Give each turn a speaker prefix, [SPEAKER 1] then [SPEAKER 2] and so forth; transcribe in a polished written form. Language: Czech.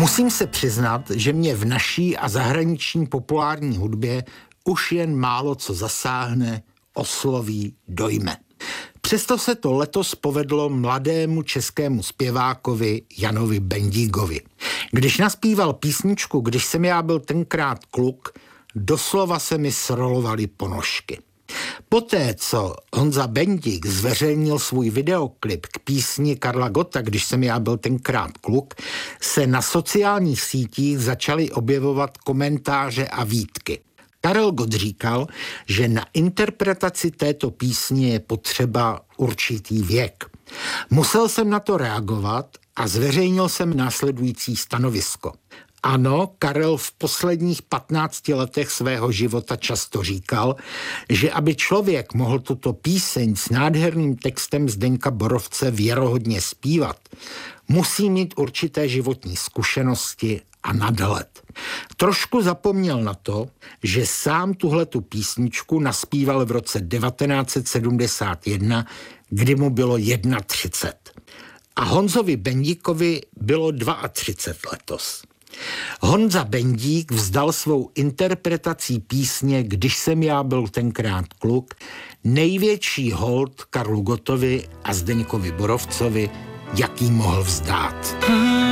[SPEAKER 1] Musím se přiznat, že mě v naší a zahraniční populární hudbě už jen málo co zasáhne, osloví, dojme. Přesto se to letos povedlo mladému českému zpěvákovi Janovi Bendíkovi. Když naspíval písničku Když jsem já byl tenkrát kluk, doslova se mi srolovaly ponožky. Poté, co Honza Bendík zveřejnil svůj videoklip k písni Karla Gotta Když jsem já byl tenkrát kluk, se na sociálních sítích začaly objevovat komentáře a výtky. Karel Gott říkal, že na interpretaci této písně je potřeba určitý věk. Musel jsem na to reagovat a zveřejnil jsem následující stanovisko. Ano, Karel v posledních 15 letech svého života často říkal, že aby člověk mohl tuto píseň s nádherným textem Zdeňka Borovce věrohodně zpívat, musí mít určité životní zkušenosti a nadhled. Trošku zapomněl na to, že sám tuhletu písničku naspíval v roce 1971, kdy mu bylo 31. A Honzovi Bendíkovi bylo 32 letos. Honza Bendík vzdal svou interpretací písně Když jsem já byl tenkrát kluk největší hold Karlu Gottovi a Zdeňkovi Borovcovi, jaký mohl vzdát.